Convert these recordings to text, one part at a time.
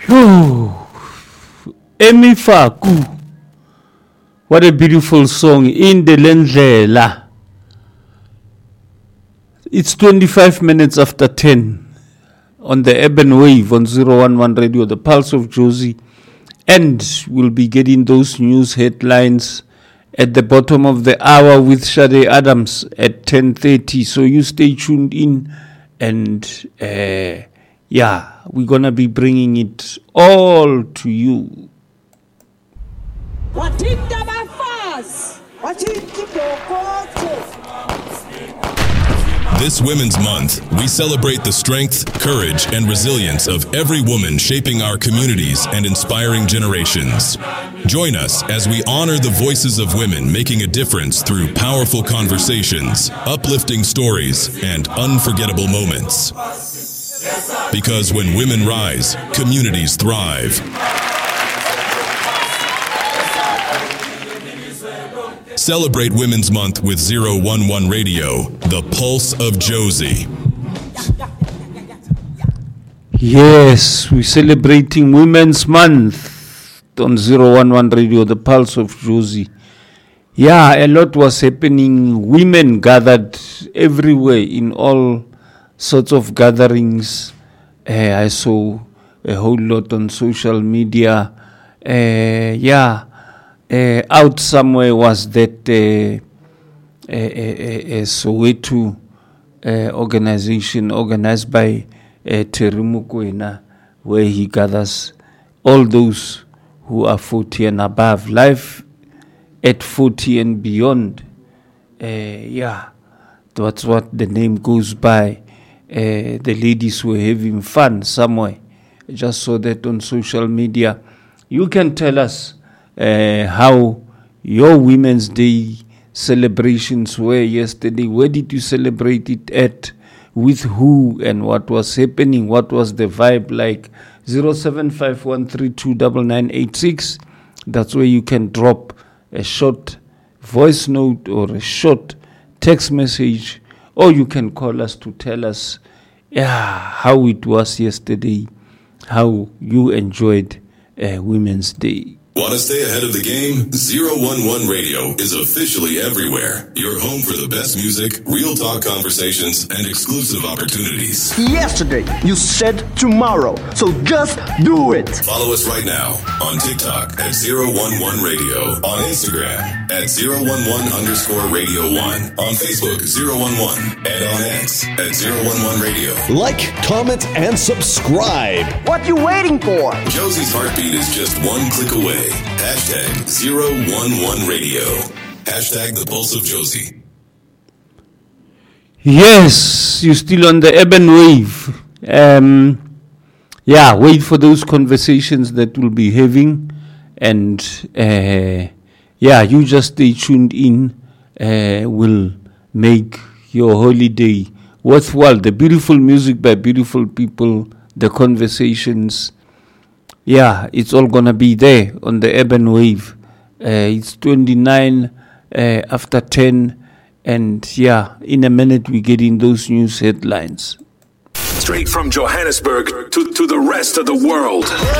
Emi Faku. What a beautiful song. In the Lendlela. It's 25 minutes after 10 on the Urban Wave on 011 Radio, the Pulse of Josie. And we'll be getting those news headlines at the bottom of the hour with Shade Adams at 10:30. So you stay tuned in and we're going to be bringing it all to you. This Women's Month, we celebrate the strength, courage, and resilience of every woman shaping our communities and inspiring generations. Join us as we honor the voices of women making a difference through powerful conversations, uplifting stories, and unforgettable moments. Because when women rise, communities thrive. Celebrate Women's Month with 011 Radio, the Pulse of Josie. Yes, we're celebrating Women's Month on 011 Radio, the Pulse of Josie. Yeah, a lot was happening. Women gathered everywhere in all sorts of gatherings. I saw a whole lot on social media. Out somewhere was that Soweto organization organized by Terry Mukwena, where he gathers all those who are 40 and above. Life at 40 and beyond. That's what the name goes by. The ladies were having fun somewhere. I just saw that on social media. You can tell us how your Women's Day celebrations were yesterday. Where did you celebrate it at? With who? And what was happening? What was the vibe like? 0751329986. That's where you can drop a short voice note or a short text message, or you can call us to tell us how it was yesterday, how you enjoyed Women's Day. Want to stay ahead of the game? 011 Radio is officially everywhere. Your home for the best music, real talk conversations, and exclusive opportunities. Yesterday, you said tomorrow, so just do it. Follow us right now on TikTok at 011 Radio, on Instagram at 011_Radio1, on Facebook 011, and on X at 011 Radio. Like, comment, and subscribe. What you waiting for? Josie's heartbeat is just one click away. Hashtag 011 Radio. Hashtag the Pulse of Josie. Yes, you're still on the Urban Wave. Wait for those conversations that we'll be having. And you just stay tuned in. Will make your holiday worthwhile. The beautiful music by beautiful people, the conversations. It's all going to be there on the Urban Wave. It's 29 after 10. And in a minute we get in those news headlines. Straight from Johannesburg to the rest of the world.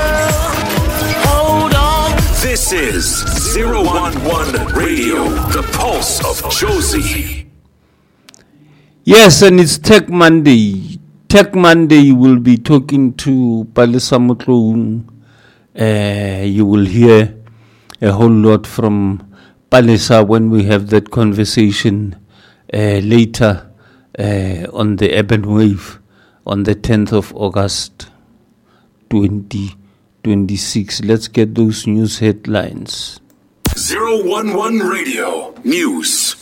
Hold on. This is 011 Radio, the Pulse of Josie. Yes, and it's Tech Monday. Tech Monday will be talking to Palesa Motloung. You will hear a whole lot from Palesa when we have that conversation later on the Urban Wave on the 10th of August 2026. Let's get those news headlines. 011 Radio News.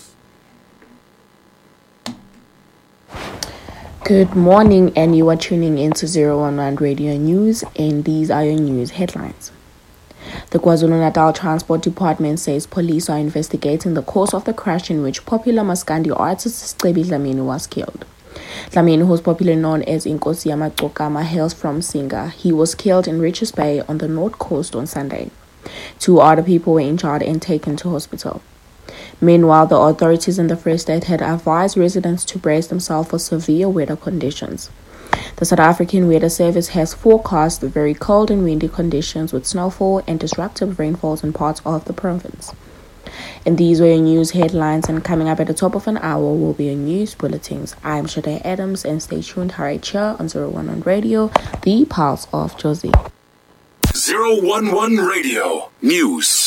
Good morning, and you are tuning into 011 Radio News, and these are your news headlines. The KwaZulu-Natal Transport Department says police are investigating the cause of the crash in which popular Maskandi artist Cebe Dlamini was killed. Dlamini, who is popularly known as Inkosi Yamagcokama, hails from Singa. He was killed in Richards Bay on the north coast on Sunday. 2 other people were injured and taken to hospital. Meanwhile, the authorities in the Free State had advised residents to brace themselves for severe weather conditions. The South African Weather Service has forecast very cold and windy conditions with snowfall and disruptive rainfalls in parts of the province. And these were your news headlines, and coming up at the top of an hour will be your news bulletins. I'm Shade Adams, and stay tuned right here on 011 Radio, the Pulse of Jozi. 011 Radio News.